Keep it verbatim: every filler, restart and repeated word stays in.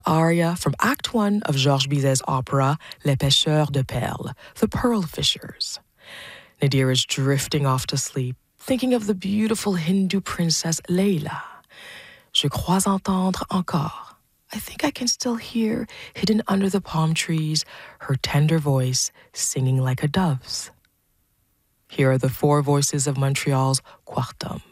aria from Act One of Georges Bizet's opera Les Pêcheurs de Perles, The Pearl Fishers. Nadir is drifting off to sleep, thinking of the beautiful Hindu princess Layla. Je crois entendre encore. I think I can still hear, hidden under the palm trees, her tender voice singing like a dove's. Here are the four voices of Montreal's Quartum.